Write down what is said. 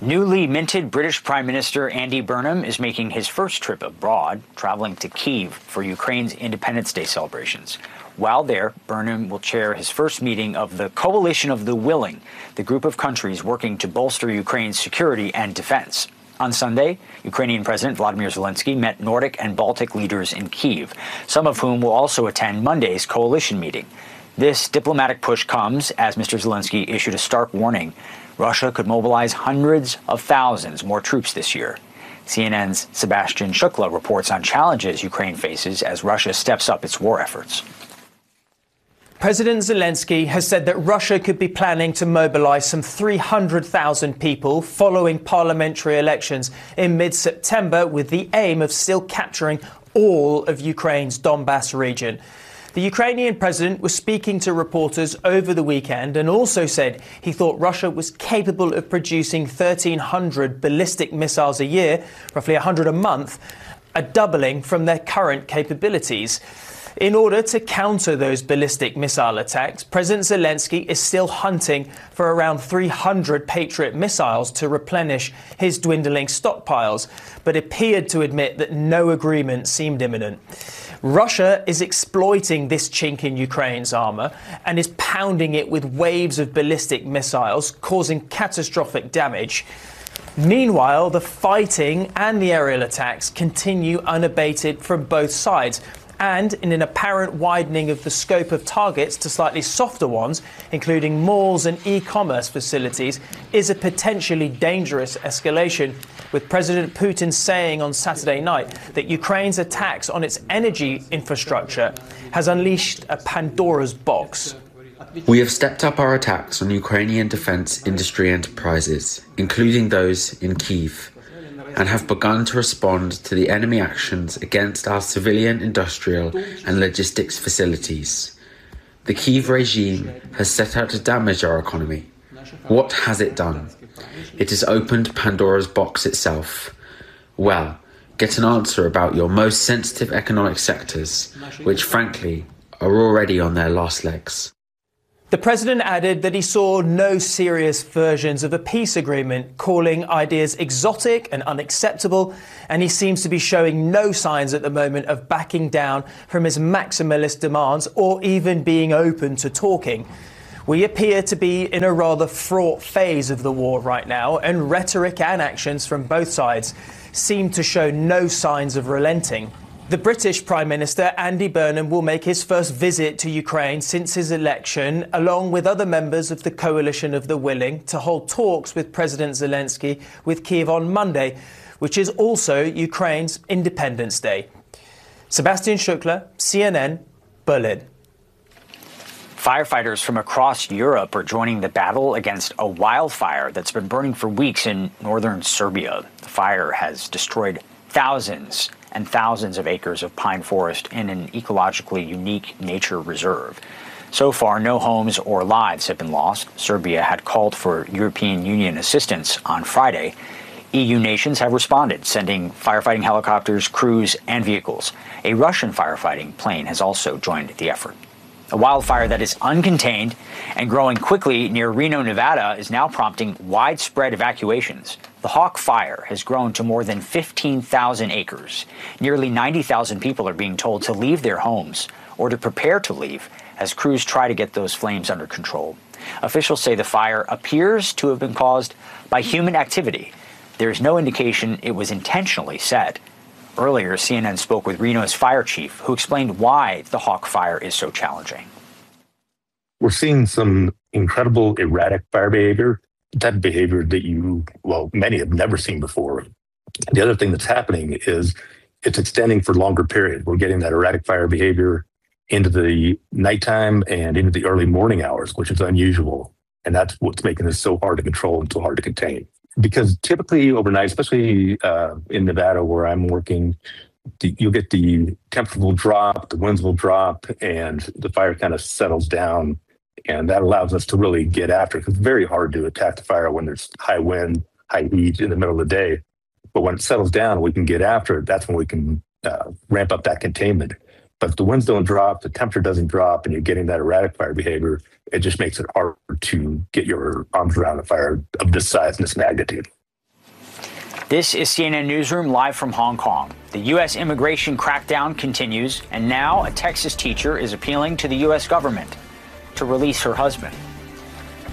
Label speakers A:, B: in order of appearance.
A: Newly minted British Prime Minister Andy Burnham is making his first trip abroad, traveling to Kyiv for Ukraine's Independence Day celebrations. While there, Burnham will chair his first meeting of the Coalition of the Willing, the group of countries working to bolster Ukraine's security and defense. On Sunday, Ukrainian President Vladimir Zelensky met Nordic and Baltic leaders in Kyiv, some of whom will also attend Monday's coalition meeting. This diplomatic push comes as Mr. Zelensky issued a stark warning. Russia could mobilize hundreds of thousands more troops this year. CNN's Sebastian Shukla reports on challenges Ukraine faces as Russia steps up its war efforts.
B: President Zelensky has said that Russia could be planning to mobilize some 300,000 people following parliamentary elections in mid-September with the aim of still capturing all of Ukraine's Donbass region. The Ukrainian president was speaking to reporters over the weekend and also said he thought Russia was capable of producing 1,300 ballistic missiles a year, roughly 100 a month, a doubling from their current capabilities. In order to counter those ballistic missile attacks, President Zelensky is still hunting for around 300 Patriot missiles to replenish his dwindling stockpiles, but appeared to admit that no agreement seemed imminent. Russia is exploiting this chink in Ukraine's armour and is pounding it with waves of ballistic missiles, causing catastrophic damage. Meanwhile, the fighting and the aerial attacks continue unabated from both sides. And in an apparent widening of the scope of targets to slightly softer ones, including malls and e-commerce facilities, is a potentially dangerous escalation, with President Putin saying on Saturday night that Ukraine's attacks on its energy infrastructure has unleashed a Pandora's box.
C: We have stepped up our attacks on Ukrainian defense industry enterprises, including those in Kyiv, and have begun to respond to the enemy actions against our civilian, industrial and logistics facilities. The Kyiv regime has set out to damage our economy. What has it done? It has opened Pandora's box itself. Well, get an answer about your most sensitive economic sectors, which frankly are already on their last legs.
B: The president added that he saw no serious versions of a peace agreement, calling ideas exotic and unacceptable, and he seems to be showing no signs at the moment of backing down from his maximalist demands or even being open to talking. We appear to be in a rather fraught phase of the war right now, and rhetoric and actions from both sides seem to show no signs of relenting. The British Prime Minister Andy Burnham will make his first visit to Ukraine since his election, along with other members of the Coalition of the Willing, to hold talks with President Zelensky with Kyiv on Monday, which is also Ukraine's Independence Day. Sebastian Shukla, CNN, Berlin.
A: Firefighters from across Europe are joining the battle against a wildfire that's been burning for weeks in northern Serbia. The fire has destroyed thousands and thousands of acres of pine forest in an ecologically unique nature reserve. So far, no homes or lives have been lost. Serbia had called for European Union assistance on Friday. EU nations have responded, sending firefighting helicopters, crews, and vehicles. A Russian firefighting plane has also joined the effort. A wildfire that is uncontained and growing quickly near Reno, Nevada, is now prompting widespread evacuations. The Hawk Fire has grown to more than 15,000 acres. Nearly 90,000 people are being told to leave their homes or to prepare to leave as crews try to get those flames under control. Officials say the fire appears to have been caused by human activity. There is no indication it was intentionally set. Earlier, CNN spoke with Reno's fire chief, who explained why the Hawk Fire is so challenging.
D: We're seeing some incredible erratic fire behavior, that behavior that many have never seen before. The other thing that's happening is it's extending for longer periods. We're getting that erratic fire behavior into the nighttime and into the early morning hours, which is unusual. And that's what's making this so hard to control and so hard to contain. Because typically overnight, especially in Nevada where I'm working, you'll get the temperature will drop, the winds will drop, and the fire kind of settles down. And that allows us to really get after it. Because it's very hard to attack the fire when there's high wind, high heat in the middle of the day. But when it settles down, we can get after it. That's when we can ramp up that containment. But if the winds don't drop, the temperature doesn't drop, and you're getting that erratic fire behavior, it just makes it harder to get your arms around a fire of this size and this magnitude.
A: This is CNN Newsroom live from Hong Kong. The U.S. immigration crackdown continues, and now a Texas teacher is appealing to the U.S. government to release her husband.